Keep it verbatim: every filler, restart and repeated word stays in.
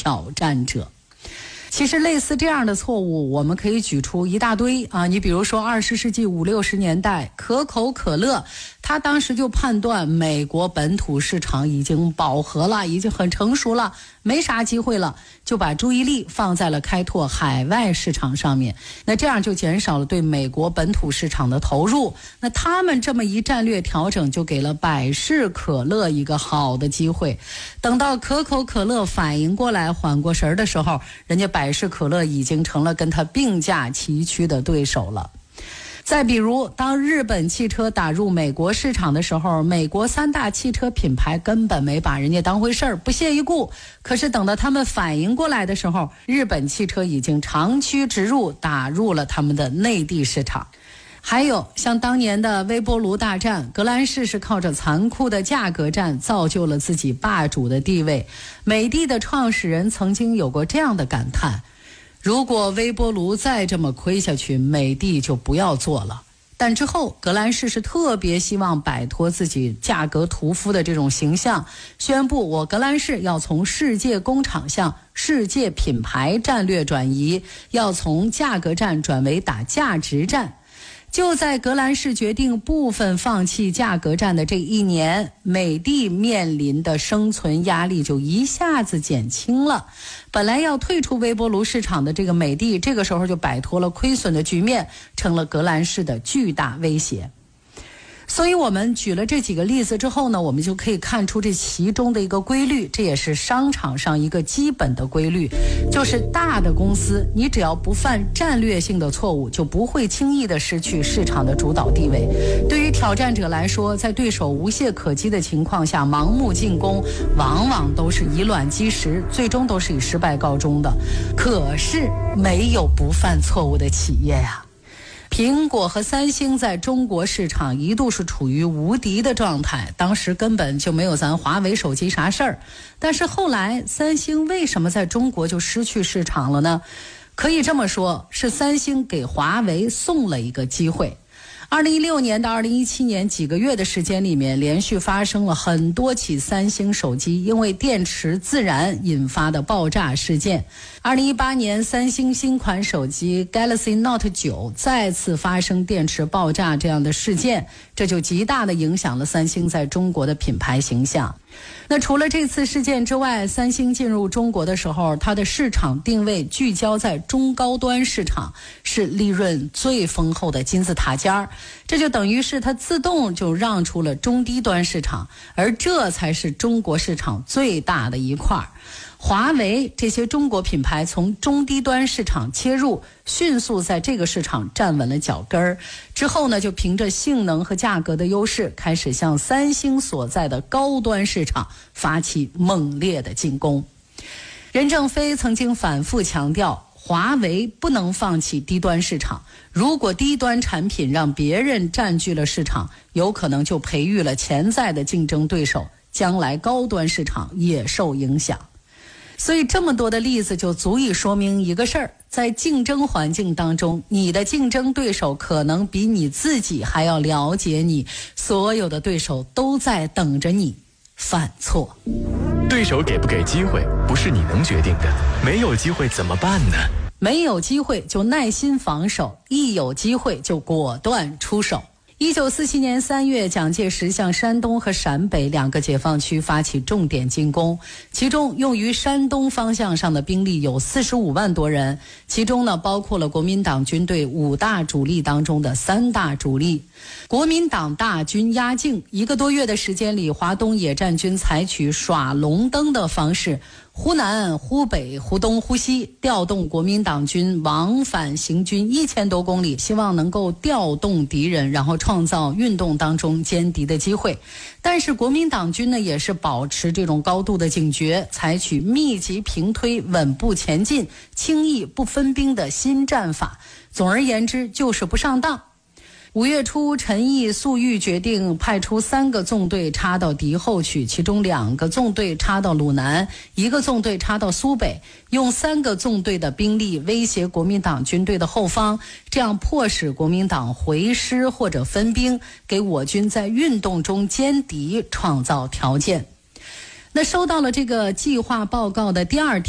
挑战者。其实类似这样的错误我们可以举出一大堆啊，你比如说二十世纪五六十年代，可口可乐他当时就判断美国本土市场已经饱和了，已经很成熟了，没啥机会了，就把注意力放在了开拓海外市场上面。那这样就减少了对美国本土市场的投入。那他们这么一战略调整，就给了百事可乐一个好的机会。等到可口可乐反应过来缓过神的时候，人家百事可乐已经成了跟他并驾齐驱的对手了。再比如，当日本汽车打入美国市场的时候，美国三大汽车品牌根本没把人家当回事儿，不屑一顾。可是等到他们反应过来的时候，日本汽车已经长驱直入，打入了他们的内地市场。还有像当年的微波炉大战，格兰仕是靠着残酷的价格战造就了自己霸主的地位。美的的创始人曾经有过这样的感叹：如果微波炉再这么亏下去，美的就不要做了。但之后格兰仕是特别希望摆脱自己价格屠夫的这种形象，宣布我格兰仕要从世界工厂向世界品牌战略转移，要从价格战转为打价值战。就在格兰仕决定部分放弃价格战的这一年，美的面临的生存压力就一下子减轻了。本来要退出微波炉市场的这个美的，这个时候就摆脱了亏损的局面，成了格兰仕的巨大威胁。所以我们举了这几个例子之后呢，我们就可以看出这其中的一个规律，这也是商场上一个基本的规律，就是大的公司你只要不犯战略性的错误，就不会轻易的失去市场的主导地位。对于挑战者来说，在对手无懈可击的情况下盲目进攻，往往都是以卵击石，最终都是以失败告终的。可是没有不犯错误的企业呀。苹果和三星在中国市场一度是处于无敌的状态，当时根本就没有咱华为手机啥事儿。但是后来三星为什么在中国就失去市场了呢？可以这么说，是三星给华为送了一个机会。二零一六年到二零一七年几个月的时间里面，连续发生了很多起三星手机因为电池自燃引发的爆炸事件。二零一八年，三星新款手机 Galaxy Note 九再次发生电池爆炸这样的事件，这就极大的影响了三星在中国的品牌形象。那除了这次事件之外，三星进入中国的时候，它的市场定位聚焦在中高端市场，是利润最丰厚的金字塔尖儿，这就等于是它自动就让出了中低端市场，而这才是中国市场最大的一块。华为这些中国品牌从中低端市场切入，迅速在这个市场站稳了脚跟儿。之后呢，就凭着性能和价格的优势，开始向三星所在的高端市场发起猛烈的进攻。任正非曾经反复强调，华为不能放弃低端市场，如果低端产品让别人占据了市场，有可能就培育了潜在的竞争对手，将来高端市场也受影响。所以这么多的例子就足以说明一个事儿，在竞争环境当中，你的竞争对手可能比你自己还要了解你，所有的对手都在等着你犯错。 对手给不给机会不是你能决定的，没有机会怎么办呢？ 没有机会就耐心防守，一有机会就果断出手。一九四七年三月，蒋介石向山东和陕北两个解放区发起重点进攻，其中用于山东方向上的兵力有四十五万多人，其中呢包括了国民党军队五大主力当中的三大主力。国民党大军压境，一个多月的时间里，华东野战军采取耍龙灯的方式，湖南、湖北、湖东、湖西调动国民党军往返行军一千多公里，希望能够调动敌人，然后创造运动当中歼敌的机会。但是国民党军呢，也是保持这种高度的警觉，采取密集平推、稳步前进、轻易不分兵的新战法。总而言之，就是不上当。五月初，陈毅、粟裕决定派出三个纵队插到敌后去，其中两个纵队插到鲁南，一个纵队插到苏北，用三个纵队的兵力威胁国民党军队的后方，这样迫使国民党回师或者分兵，给我军在运动中歼敌创造条件。那收到了这个计划报告的第二天，